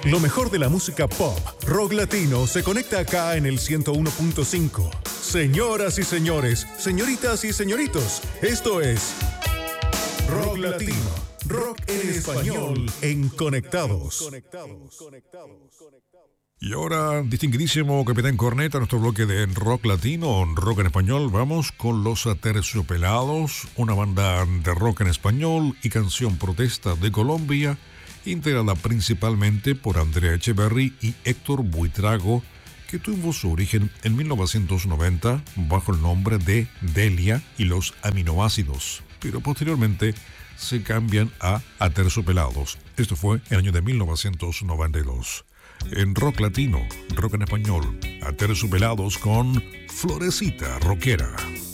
Lo mejor de la música pop, rock latino, se conecta acá en el 101.5. Señoras y señores, señoritas y señoritos, esto es Rock Latino, rock en español, en Conectados. Y ahora, distinguidísimo Capitán Corneta, nuestro bloque de rock latino, rock en español, vamos con Los Aterciopelados, una banda de rock en español y canción protesta de Colombia, integrada principalmente por Andrea Echeverry y Héctor Buitrago, que tuvo su origen en 1990 bajo el nombre de Delia y los Aminoácidos, pero posteriormente se cambian a Aterciopelados. Esto fue en el año de 1992. En rock latino, rock en español, Aterciopelados con Florecita Rockera.